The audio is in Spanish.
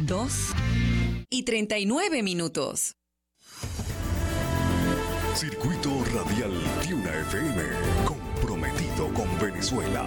2:39. Circuito Radial Tiuna FM, comprometido con Venezuela.